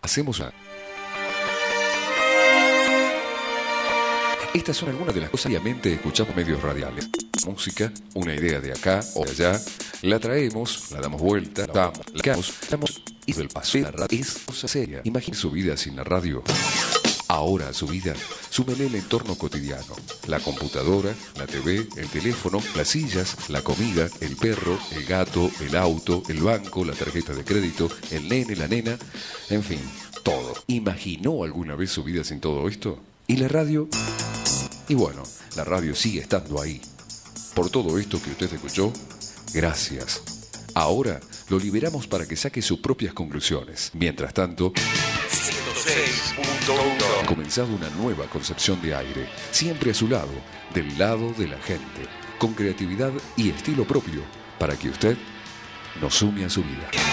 hacemos una... Estas son algunas de las cosas que diariamente escuchamos en medios radiales. Música, una idea de acá o de allá, la traemos, la damos vuelta, la damos, y del paso la radio es cosa seria. Imagine su vida sin la radio. Ahora a su vida, súmele el entorno cotidiano. La computadora, la TV, el teléfono, las sillas, la comida, el perro, el gato, el auto, el banco, la tarjeta de crédito, el nene, la nena, en fin, todo. ¿Imaginó alguna vez su vida sin todo esto? ¿Y la radio? Y bueno, la radio sigue estando ahí. Por todo esto que usted escuchó, gracias. Ahora lo liberamos para que saque sus propias conclusiones. Mientras tanto, 106.1 ha comenzado una nueva concepción de aire, siempre a su lado, del lado de la gente, con creatividad y estilo propio, para que usted nos sume a su vida.